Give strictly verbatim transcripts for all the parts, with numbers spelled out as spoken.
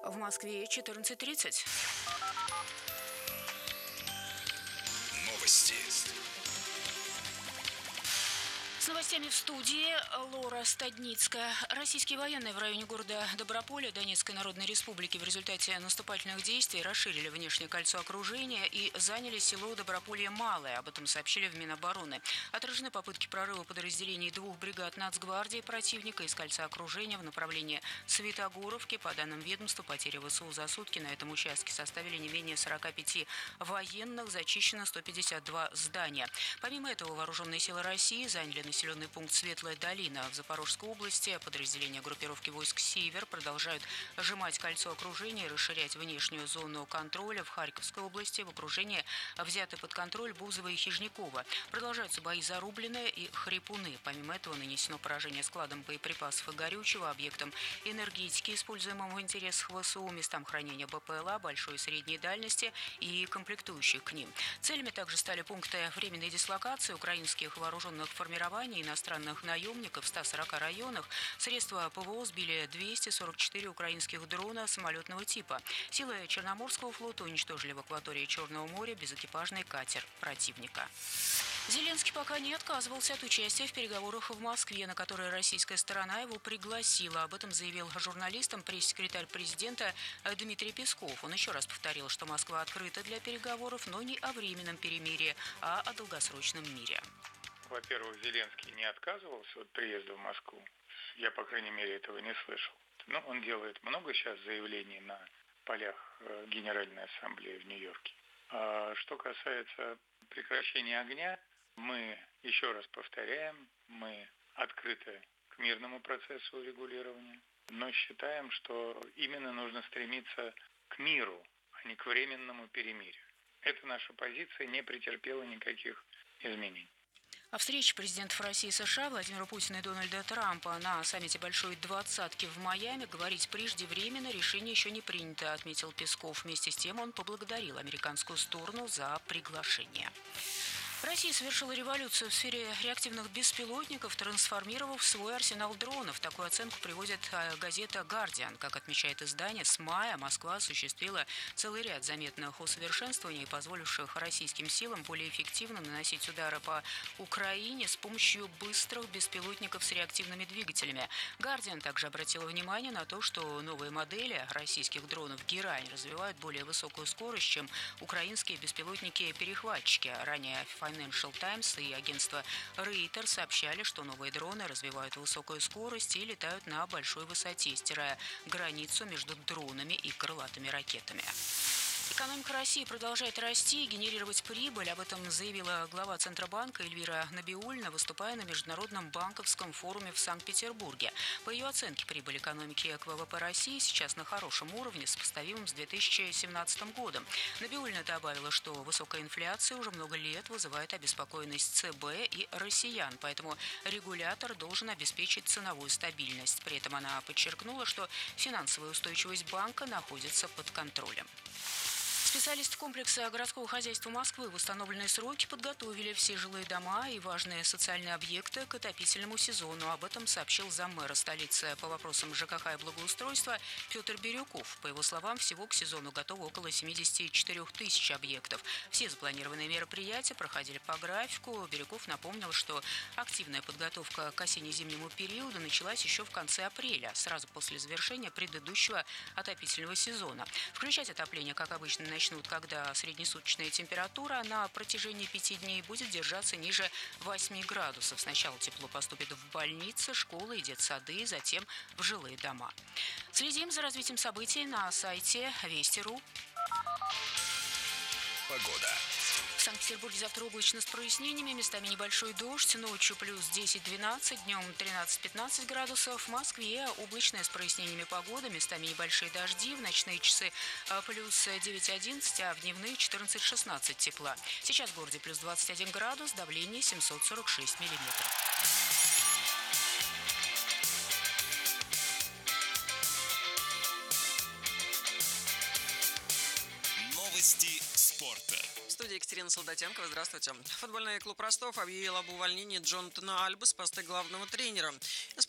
В Москве четырнадцать тридцать. Новости. С новостями в студии Лора Стадницкая. Российские военные в районе города Доброполя Донецкой Народной Республики в результате наступательных действий расширили внешнее кольцо окружения и заняли село Доброполье Малое. Об этом сообщили в Минобороны. Отражены попытки прорыва подразделений двух бригад Нацгвардии противника из кольца окружения в направлении Светогоровки. По данным ведомства, потери ВСУ за сутки на этом участке составили не менее сорока пяти военных. Зачищено сто пятьдесят два здания. Помимо этого, вооруженные силы России заняли населенный пункт Светлая Долина в Запорожской области. Подразделения группировки войск «Север» продолжают сжимать кольцо окружения и расширять внешнюю зону контроля. В Харьковской области в окружении взяты под контроль Бузово и Хижниково. Продолжаются бои за Рубленое и Хрипуны. Помимо этого нанесено поражение складам боеприпасов и горючего, объектам энергетики, используемым в интересах ВСУ, местам хранения БПЛА большой и средней дальности и комплектующих к ним. Целями также стали пункты временной дислокации украинских вооруженных формирований, иностранных наемников в ста сорока районах. Средства ПВО сбили двести сорок четыре украинских дрона самолетного типа. Силы Черноморского флота уничтожили в акватории Черного моря безэкипажный катер противника. Зеленский пока не отказывался от участия в переговорах в Москве, на которые российская сторона его пригласила. Об этом заявил журналистам пресс-секретарь президента Дмитрий Песков. Он еще раз повторил, что Москва открыта для переговоров, но не о временном перемирии, а о долгосрочном мире. Во-первых, Зеленский не отказывался от приезда в Москву. Я, по крайней мере, этого не слышал. Но он делает много сейчас заявлений на полях Генеральной Ассамблеи в Нью-Йорке. А что касается прекращения огня, мы, еще раз повторяем, мы открыты к мирному процессу урегулирования, но считаем, что именно нужно стремиться к миру, а не к временному перемирию. Эта наша позиция не претерпела никаких изменений. О встрече президентов России и США Владимира Путина и Дональда Трампа на саммите Большой Двадцатки в Майами говорить преждевременно, решение еще не принято, отметил Песков. Вместе с тем он поблагодарил американскую сторону за приглашение. Россия совершила революцию в сфере реактивных беспилотников, трансформировав свой арсенал дронов. Такую оценку приводит газета «Гардиан». Как отмечает издание, с мая Москва осуществила целый ряд заметных усовершенствований, позволивших российским силам более эффективно наносить удары по Украине с помощью быстрых беспилотников с реактивными двигателями. «Гардиан» также обратила внимание на то, что новые модели российских дронов «Герань» развивают более высокую скорость, чем украинские беспилотники-перехватчики. Ранее Financial Times и агентство Рейтер сообщали, что новые дроны развивают высокую скорость и летают на большой высоте, стирая границу между дронами и крылатыми ракетами. Экономика России продолжает расти и генерировать прибыль. Об этом заявила глава Центробанка Эльвира Набиуллина, выступая на Международном банковском форуме в Санкт-Петербурге. По ее оценке, прибыль экономики к ВВП России сейчас на хорошем уровне, сопоставимым с две тысячи семнадцатым годом. Набиуллина добавила, что высокая инфляция уже много лет вызывает обеспокоенность ЦБ и россиян, поэтому регулятор должен обеспечить ценовую стабильность. При этом она подчеркнула, что финансовая устойчивость банка находится под контролем. Специалисты комплекса городского хозяйства Москвы в установленные сроки подготовили все жилые дома и важные социальные объекты к отопительному сезону. Об этом сообщил заммэра столицы по вопросам ЖКХ и благоустройства Петр Бирюков. По его словам, всего к сезону готово около семидесяти четырёх тысяч объектов. Все запланированные мероприятия проходили по графику. Бирюков напомнил, что активная подготовка к осенне-зимнему периоду началась еще в конце апреля, сразу после завершения предыдущего отопительного сезона. Включать отопление, как обычно, начнут, когда среднесуточная температура на протяжении пяти дней будет держаться ниже восьми градусов. Сначала тепло поступит в больницы, школы и детсады, затем в жилые дома. Следим за развитием событий на сайте Вести точка ру. Погода. В Санкт-Петербурге завтра облачно с прояснениями, местами небольшой дождь, ночью плюс десять-двенадцать, днем тринадцать-пятнадцать градусов. В Москве облачная с прояснениями погода, местами небольшие дожди, в ночные часы плюс девять-одиннадцать, а в дневные четырнадцать-шестнадцать тепла. Сейчас в городе плюс двадцать один градус, давление семьсот сорок шесть миллиметров. Новости спорта. В студии Екатерина Солдатенкова. Здравствуйте. Футбольный клуб «Ростов» объявил об увольнении Джонатана Альбы с поста главного тренера.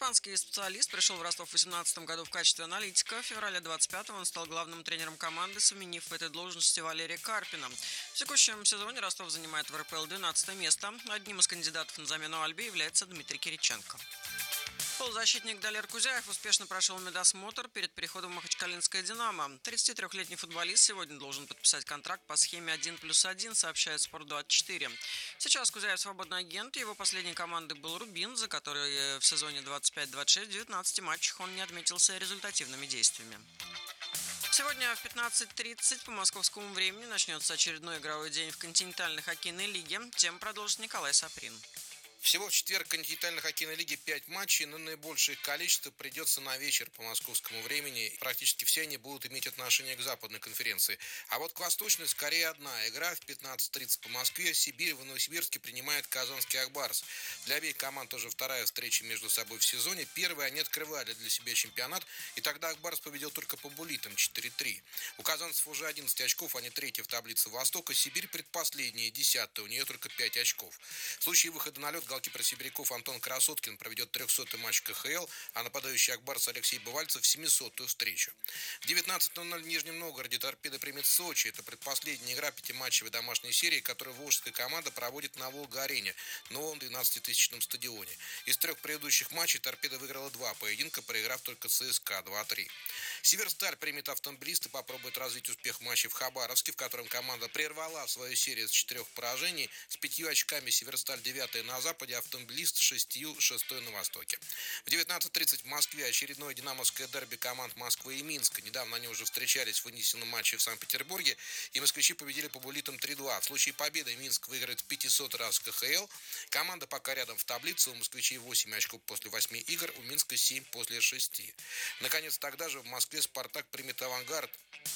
Испанский специалист пришел в Ростов в две тысячи восемнадцатом году в качестве аналитика. В феврале двадцать пятого он стал главным тренером команды, заменив в этой должности Валерия Карпина. В текущем сезоне Ростов занимает в эр пэ эл двенадцатое место. Одним из кандидатов на замену Альби является Дмитрий Кириченко. Полузащитник Далер Кузяев успешно прошел медосмотр перед переходом в Махачкалинское «Динамо». тридцатитрёхлетний футболист сегодня должен подписать контракт по схеме один плюс один, сообщает Спорт двадцать четыре. Сейчас Кузяев свободный агент. Его последней командой был «Рубин», за который в сезоне двадцать пять двадцать шесть в девятнадцати матчах он не отметился результативными действиями. Сегодня в пятнадцать тридцать по московскому времени начнется очередной игровой день в континентальной хоккейной лиге. Тем продолжит Николай Саприн. Всего в четверг в континентальной хоккейной лиге пять матчей, но наибольшее количество придется на вечер по московскому времени. Практически все они будут иметь отношение к западной конференции. А вот к восточной скорее одна игра. В пятнадцать тридцать по Москве Сибирь в Новосибирске принимает казанский «Акбарс». Для обеих команд тоже вторая встреча между собой в сезоне. Первые они открывали для себя чемпионат, и тогда «Акбарс» победил только по буллитам четыре три. У казанцев уже одиннадцать очков, они третьи в таблице Востока. Сибирь предпоследняя, десятая, у нее только пять очков. В случае выхода на лед голкипер сибиряков Антон Красоткин проведет трехсотый матч ка ха эл, а нападающий «Акбарс» Алексей Бывальцев семисотую встречу. В девятнадцать ноль ноль в Нижнем Новгороде «Торпедо» примет Сочи. Это предпоследняя игра пятиматчевой домашней серии, которую волжская команда проводит на Волга-арене, новом двенадцатитысячном стадионе. Из трех предыдущих матчей «Торпедо» выиграла два поединка, проиграв только цэ эс ка два три. «Северсталь» примет «Автомобилист» и попробует развить успех в матче в Хабаровске, в котором команда прервала свою серию с четырех поражений. С пятью очками «Северсталь» девятая на западе, «Автомобилист» шестью шестой на востоке. В девятнадцать тридцать в Москве очередное динамовское дерби команд Москвы и Минска. Недавно они уже встречались в вынесенном матче в Санкт-Петербурге, и москвичи победили по буллитам три два. В случае победы Минск выиграет в пятисот раз ка ха эл. Команда пока рядом в таблице. У москвичей восемь очков после восьми игр, у Минска семь после шести. Наконец, тогда же в Москве «Спартак» примет «Авангард».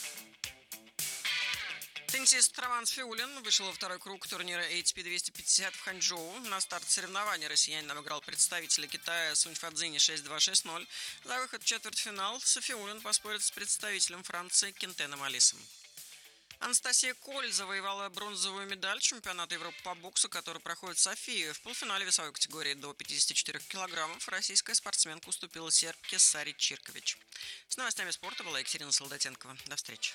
Теннисист Роман Сфиулин вышел во второй круг турнира эй ти пи двести пятьдесят в Ханчжоу. На старт соревнований россиянин обыграл представителя Китая Сунь Фадзини шесть два шесть ноль. За выход в четвертьфинал Сфиулин поспорит с представителем Франции Кентеном Алисом. Анастасия Коль завоевала бронзовую медаль чемпионата Европы по боксу, который проходит в Софии. В полуфинале весовой категории до пятидесяти четырёх килограммов российская спортсменка уступила сербке Саре Чиркович. С новостями спорта была Екатерина Солдатенкова. До встречи.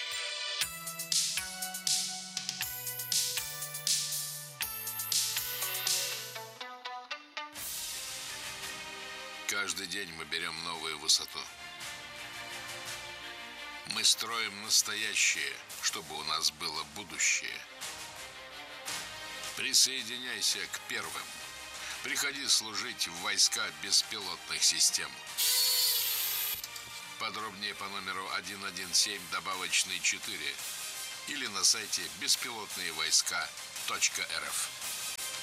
Каждый день мы берем новую высоту. Мы строим настоящее, чтобы у нас было будущее. Присоединяйся к первым. Приходи служить в войска беспилотных систем. Подробнее по номеру один один семь добавочный четыре или на сайте беспилотные войска точка эр эф.